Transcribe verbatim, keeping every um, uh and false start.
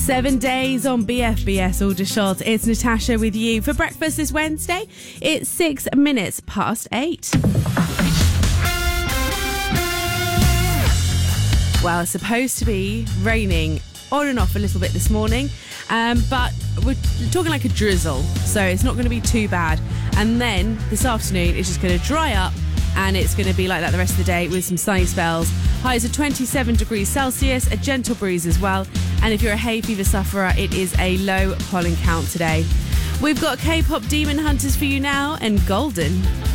Seven days on B F B S Aldershot. It's Natasha with you for breakfast this Wednesday. It's six minutes past eight. Well, it's supposed to be raining on and off a little bit this morning, um, but we're talking like a drizzle, so it's not going to be too bad. And then this afternoon, it's just going to dry up, and it's going to be like that the rest of the day with some sunny spells. Highs of twenty-seven degrees Celsius, a gentle breeze as well. And if you're a hay fever sufferer, it is a low pollen count today. We've got K-pop Demon Hunters for you now and Golden.